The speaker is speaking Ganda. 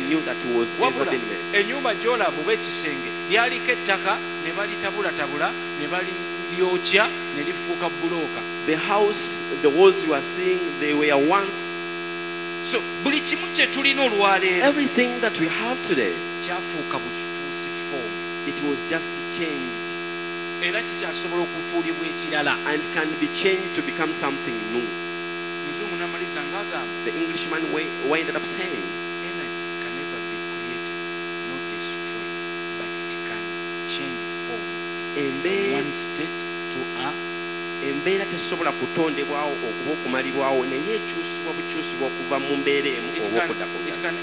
knew that it was ever been made. Ennyumba gy'olaba oba ekisenge lyaliko ettaka ne balitabulatabula ne balyokya ne lifuuka bulooka. The house, the walls you are seeing, they were once. So buli kimu kye tulina olwaleero Everything that we have today, kyafuuka bufuusi foomu it was just changed era kikyasobola okufuulibwa ekirala. and can be changed to become something new. Muzungu n'amaliza ng'agamba The Englishman ended up saying, energy can never be created nor destroyed, but it can change form from one state to a embeera tesobola kutondebwawo okuba okumalibwawo naye ekyusibwa bukyusibwa okuva mu mbeera emu oba okuddako.